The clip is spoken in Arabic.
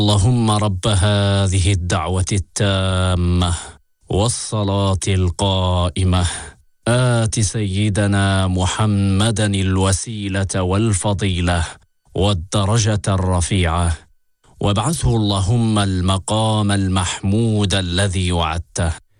اللهم رب هذه الدعوة التامة والصلاة القائمة آت سيدنا محمدا الوسيلة والفضيلة والدرجة الرفيعة وابعثه اللهم المقام المحمود الذي وعدته.